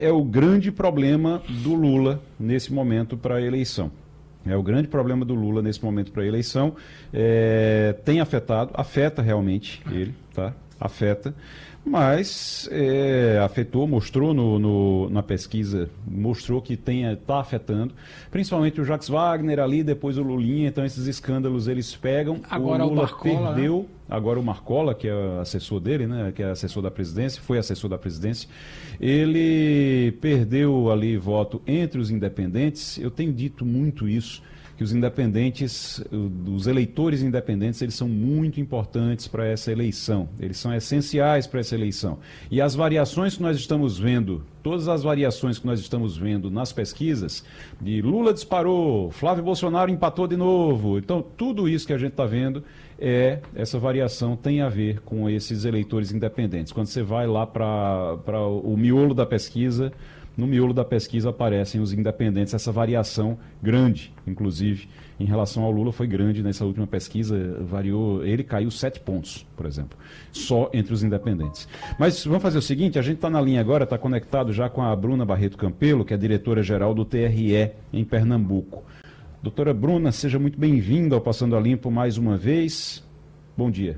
é o grande problema do Lula nesse momento para a eleição. É o grande problema do Lula nesse momento para a eleição. Tem afetado, afeta realmente ele, tá? Afeta, mas afetou, mostrou na pesquisa, mostrou que está afetando, principalmente o Jacques Wagner ali, depois o Lulinha, então esses escândalos eles pegam. Agora o Lula Marcola, perdeu, né? Agora o Marcola, que é assessor dele, né, que é assessor da presidência, foi assessor da presidência, ele perdeu ali voto entre os independentes. Eu tenho dito muito isso, que os independentes, os eleitores independentes, eles são muito importantes para essa eleição, eles são essenciais para essa eleição. E as variações que nós estamos vendo, todas as variações que nós estamos vendo nas pesquisas, de Lula disparou, Flávio Bolsonaro empatou de novo, então tudo isso que a gente está vendo, essa variação tem a ver com esses eleitores independentes. Quando você vai lá para o miolo da pesquisa, no miolo da pesquisa aparecem os independentes, essa variação grande, inclusive, em relação ao Lula foi grande nessa última pesquisa, variou, ele caiu 7 pontos, por exemplo, só entre os independentes. Mas vamos fazer o seguinte, a gente está na linha agora, está conectado já com a Bruna Barreto Campelo, que é diretora-geral do TRE em Pernambuco. Doutora Bruna, seja muito bem-vinda ao Passando a Limpo mais uma vez. Bom dia.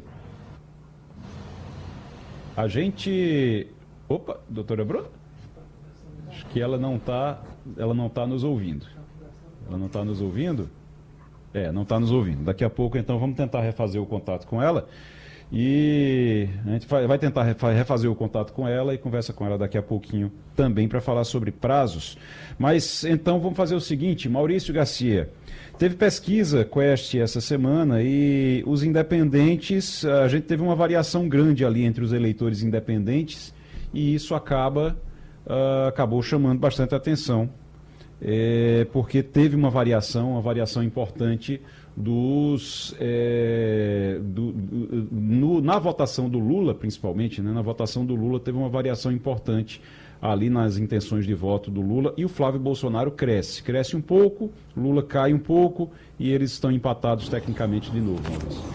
A gente... Opa, doutora Bruna? Acho que ela não tá nos ouvindo. Ela não está nos ouvindo? Não está nos ouvindo. Daqui a pouco, então, vamos tentar refazer o contato com ela. E a gente vai tentar refazer o contato com ela e conversa com ela daqui a pouquinho também para falar sobre prazos. Mas, então, vamos fazer o seguinte, Maurício Garcia, teve pesquisa Quest essa semana e os independentes, a gente teve uma variação grande ali entre os eleitores independentes e isso acabou chamando bastante atenção, porque teve uma variação importante na votação do Lula, principalmente, né? Na votação do Lula teve uma variação importante ali nas intenções de voto do Lula, e o Flávio Bolsonaro cresce um pouco, Lula cai um pouco, e eles estão empatados tecnicamente de novo.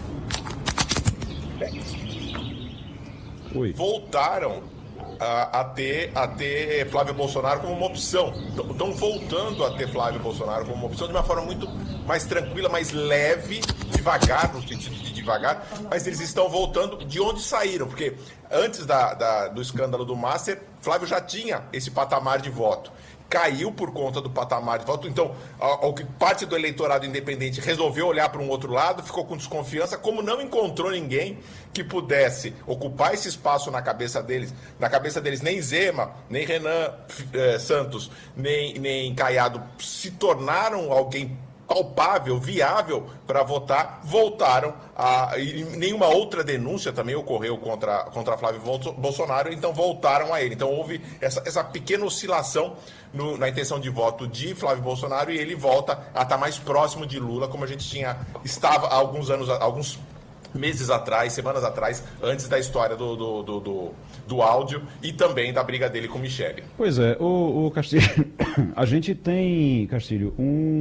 Oi. Voltaram a ter Flávio Bolsonaro como uma opção. Estão voltando a ter Flávio Bolsonaro como uma opção de uma forma muito mais tranquila, mais leve, devagar, no sentido de devagar, mas eles estão voltando de onde saíram, porque antes do escândalo do Master, Flávio já tinha esse patamar de voto. Caiu por conta do patamar de voto, então parte do eleitorado independente resolveu olhar para um outro lado, ficou com desconfiança, como não encontrou ninguém que pudesse ocupar esse espaço na cabeça deles nem Zema, nem Renan Santos, nem Caiado se tornaram alguém palpável, viável para votar, voltaram e nenhuma outra denúncia também ocorreu contra Flávio Bolsonaro, então voltaram a ele. Então houve essa pequena oscilação na intenção de voto de Flávio Bolsonaro, e ele volta a estar mais próximo de Lula, como a gente estava há alguns meses atrás, semanas atrás, antes da história do áudio e também da briga dele com Michele. Pois é, o Castilho, a gente tem, Castilho,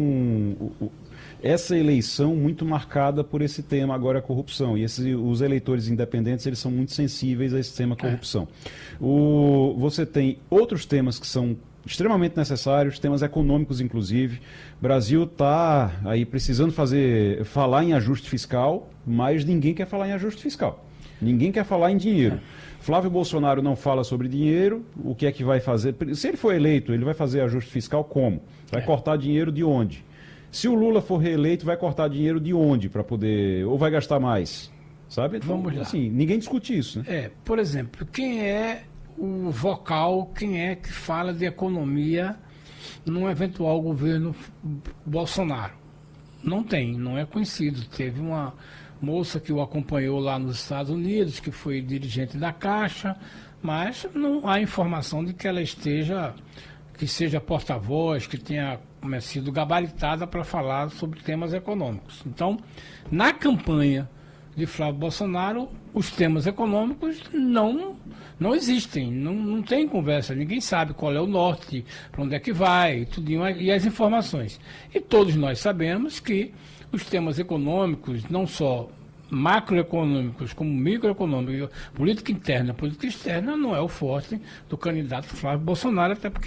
essa eleição muito marcada por esse tema agora, a corrupção, e os eleitores independentes, eles são muito sensíveis a esse tema corrupção. Você tem outros temas que são extremamente necessários, temas econômicos inclusive. O Brasil está aí precisando falar em ajuste fiscal, mas ninguém quer falar em ajuste fiscal. Ninguém quer falar em dinheiro. Flávio Bolsonaro não fala sobre dinheiro, o que é que vai fazer? Se ele for eleito, ele vai fazer ajuste fiscal como? Vai cortar dinheiro de onde? Se o Lula for reeleito, vai cortar dinheiro de onde para poder, ou vai gastar mais? Sabe? Então, vamos lá. Assim, ninguém discute isso, né? Por exemplo, quem é o vocal, quem é que fala de economia num eventual governo Bolsonaro? Não é conhecido. Teve uma moça que o acompanhou lá nos Estados Unidos, que foi dirigente da Caixa, mas não há informação de que ela que seja porta-voz, que tenha sido gabaritada para falar sobre temas econômicos. Então, na campanha de Flávio Bolsonaro, os temas econômicos não existem, não tem conversa, ninguém sabe qual é o norte, para onde é que vai, e as informações. E todos nós sabemos que os temas econômicos, não só macroeconômicos como microeconômicos, política interna, política externa, não é o forte do candidato Flávio Bolsonaro, até porque